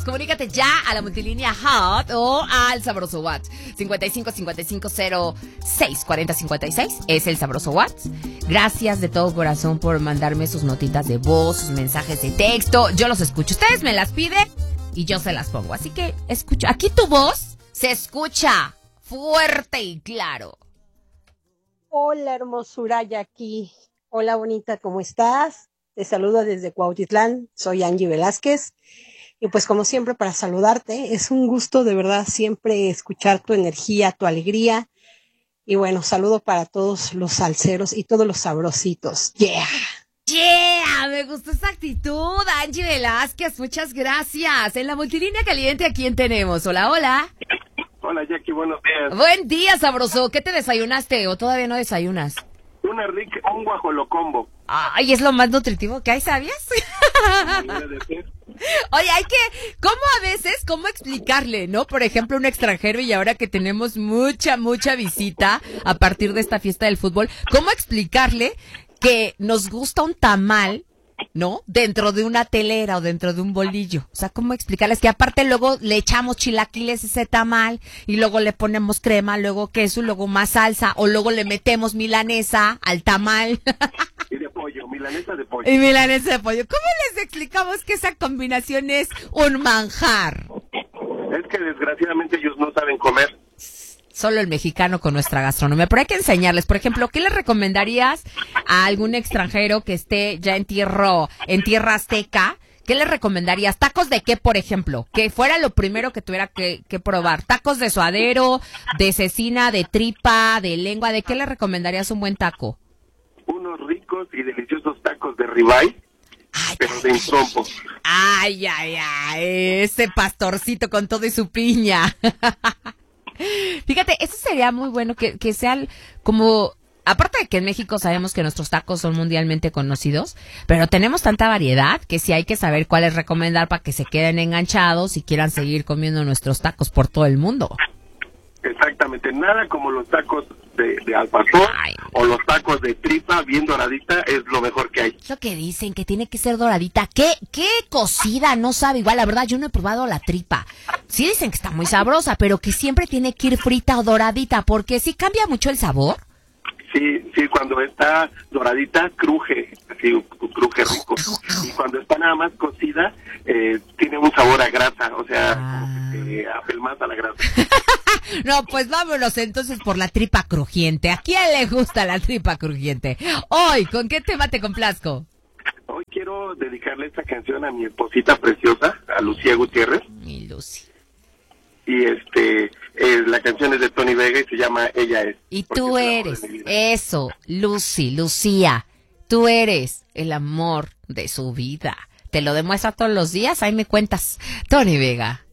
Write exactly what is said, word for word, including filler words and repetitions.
Comunícate ya a la multilínea Hot o al sabroso WhatsApp. cincuenta y cinco cincuenta y cinco cero seis cuarenta cincuenta y seis es el sabroso WhatsApp. Gracias de todo corazón por mandarme sus notitas de voz, sus mensajes de texto. Yo los escucho. Ustedes me las piden y yo se las pongo. Así que escucho. Aquí tu voz se escucha fuerte y claro. Hola, hermosura, aquí. Hola, bonita, ¿cómo estás? Te saludo desde Cuautitlán. Soy Angie Velázquez. Y pues como siempre para saludarte, es un gusto de verdad siempre escuchar tu energía, tu alegría. Y bueno, saludo para todos los salseros y todos los sabrositos. ¡Yeah! ¡Yeah! Me gustó esa actitud, Angie Velázquez. Muchas gracias. En la multilínea caliente, ¿a quién tenemos? Hola, hola. Hola, Jackie, buenos días. Buen día, sabroso. ¿Qué te desayunaste o todavía no desayunas? Una rica, un guajolocombo. Ay, es lo más nutritivo que hay, ¿sabías? Oye, hay que, ¿cómo a veces, cómo explicarle, no? Por ejemplo, un extranjero y ahora que tenemos mucha, mucha visita a partir de esta fiesta del fútbol, ¿cómo explicarle que nos gusta un tamal, ¿no? Dentro de una telera o dentro de un bolillo. O sea, ¿cómo explicarles que aparte luego le echamos chilaquiles a ese tamal y luego le ponemos crema, luego queso, luego más salsa o luego le metemos milanesa al tamal? Y de pollo, milanesa de pollo. Y milanesa de pollo. ¿Cómo les explicamos que esa combinación es un manjar? Es que desgraciadamente ellos no saben comer. Solo el mexicano con nuestra gastronomía, pero hay que enseñarles. Por ejemplo, ¿qué le recomendarías a algún extranjero que esté ya en tierra, en tierra azteca? ¿Qué le recomendarías? ¿Tacos de qué, por ejemplo? Que fuera lo primero que tuviera que, que probar. ¿Tacos de suadero, de cecina, de tripa, de lengua? ¿De qué le recomendarías un buen taco? Unos ricos y deliciosos tacos de ribeye, ay, pero ay, de trompo. Ay, ay, ay, ese pastorcito con todo y su piña. Fíjate, eso sería muy bueno que, que sean como, aparte de que en México sabemos que nuestros tacos son mundialmente conocidos, pero tenemos tanta variedad que sí hay que saber cuáles recomendar para que se queden enganchados y quieran seguir comiendo nuestros tacos por todo el mundo. Exactamente, nada como los tacos de, de al pastor Ay. o los tacos de tripa bien doradita es lo mejor que hay. Es lo que dicen, que tiene que ser doradita. ¿Qué, qué cocida no sabe igual? La verdad, yo no he probado la tripa. Sí dicen que está muy sabrosa, pero que siempre tiene que ir frita o doradita, porque sí cambia mucho el sabor. Sí, sí, cuando está doradita, cruje, así, cruje rico. Y cuando está nada más cocida, eh, tiene un sabor a grasa, o sea, Ah. como que te apelmaza la grasa. No, pues vámonos entonces por la tripa crujiente. ¿A quién le gusta la tripa crujiente? Hoy, ¿con qué tema te complazco? Hoy quiero dedicarle esta canción a mi esposita preciosa, a Lucía Gutiérrez. Mi Lucy. Y este, eh, la canción es de Tony Vega y se llama Ella es. Y porque tú es el amor eres, de mi vida. eso, Lucy, Lucía, tú eres el amor de su vida. ¿Te lo demuestra todos los días? Ahí me cuentas. Tony Vega.